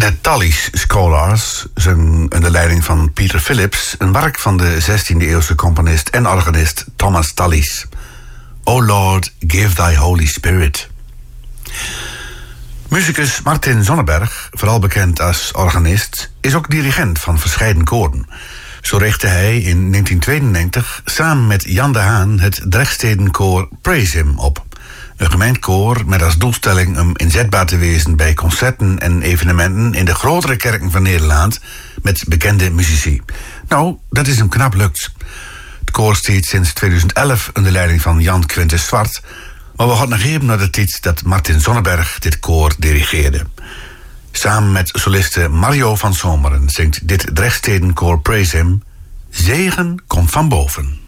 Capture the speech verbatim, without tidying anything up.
De Tallis Scholars zong onder leiding van Peter Phillips een werk van de zestiende eeuwse componist en organist Thomas Tallis. O Lord, give thy Holy Spirit. Musicus Martin Sonnenberg, vooral bekend als organist, is ook dirigent van verscheiden koren. Zo richtte hij in negentien tweeënnegentig samen met Jan de Haan het Drechtstedenkoor Praise Him op. Een gemeentekoor met als doelstelling om inzetbaar te wezen bij concerten en evenementen in de grotere kerken van Nederland met bekende muzici. Nou, dat is hem knap lukt. Het koor staat sinds tweeduizend elf onder leiding van Jan Quintus Zwart, maar we gaan nog even naar de tijd dat Martin Sonnenberg dit koor dirigeerde. Samen met soliste Mario van Zomeren zingt dit Drechtstedenkoor Praise Him, Zegen komt van boven.